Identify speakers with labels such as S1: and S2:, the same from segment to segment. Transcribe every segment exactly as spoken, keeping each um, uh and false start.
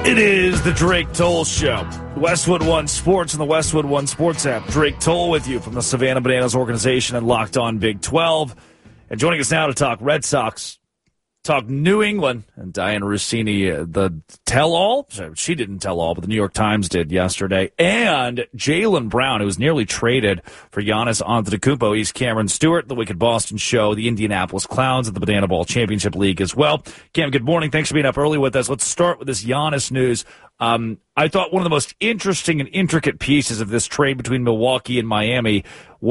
S1: It is the Drake Toll Show. Westwood One Sports and the Westwood One Sports app. Drake Toll with you from the Savannah Bananas organization and Locked On Big twelve. And joining us now to talk Red Sox, talk New England, and Diana Rossini, uh, the tell-all. She didn't tell all, but the New York Times did yesterday. And Jaylen Brown, who was nearly traded for Giannis Antetokounmpo. He's Cameron Stewart, the Wicked Boston Show, the Indianapolis Clowns at the Banana Ball Championship League as well. Cam, good morning. Thanks for being up early with us. Let's start with this Giannis news. Um, I thought one of the most interesting and intricate pieces of this trade between Milwaukee and Miami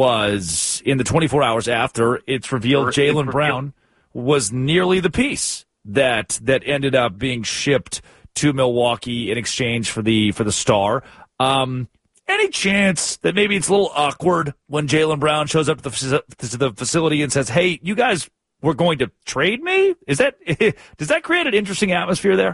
S1: was in the twenty-four hours after it's revealed Jaylen Brown was nearly the piece that that ended up being shipped to Milwaukee in exchange for the for the star. Um, any chance that maybe it's a little awkward when Jaylen Brown shows up to the, to the facility and says, "Hey, you guys were going to trade me"? Is that does that create an interesting atmosphere there?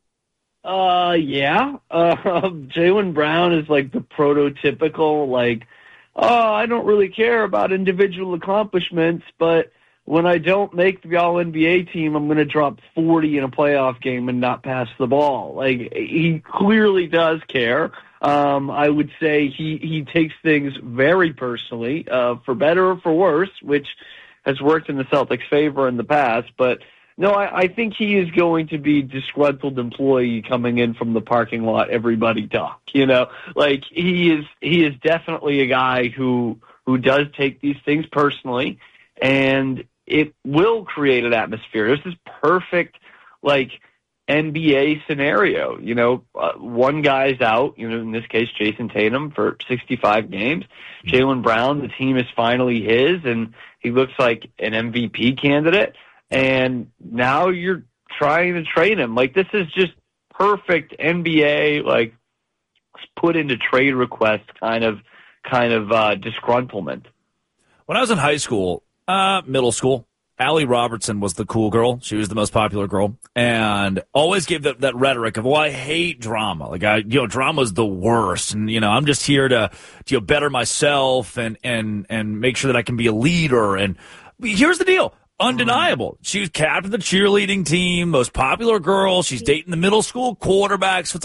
S2: Uh, yeah. Uh, Jaylen Brown is like the prototypical, like, oh, I don't really care about individual accomplishments, but when I don't make the All N B A team, I'm going to drop forty in a playoff game and not pass the ball. Like, he clearly does care. Um, I would say he, he takes things very personally, uh, for better or for worse, which has worked in the Celtics' favor in the past, but no, I, I think he is going to be disgruntled employee coming in from the parking lot. Everybody talk, you know, like he is. He is definitely a guy who who does take these things personally, and it will create an atmosphere. This is perfect, like N B A scenario. You know, uh, one guy's out. You know, in this case, Jason Tatum for sixty-five games. Jaylen Brown, the team is finally his, and he looks like an M V P candidate. And now you're trying to trade him. Like, this is just perfect N B A, like, put into trade request kind of kind of uh, disgruntlement.
S1: When I was in high school, uh, middle school, Allie Robertson was the cool girl. She was the most popular girl, and always gave that, that rhetoric of, "Well, I hate drama. Like, I, you know, drama's the worst, and you know, I'm just here to, to you know, better myself and and and make sure that I can be a leader." And here's the deal. Undeniable. She was captain of the cheerleading team, most popular girl. She's dating the middle school quarterback. So it's like,